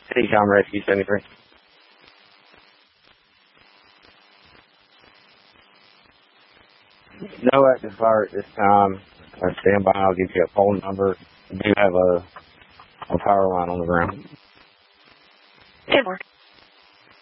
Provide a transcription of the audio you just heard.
CCOM Rescue 73. No active fire at this time. Stand by. I'll give you a phone number. We do have a power line on the ground. 10 more.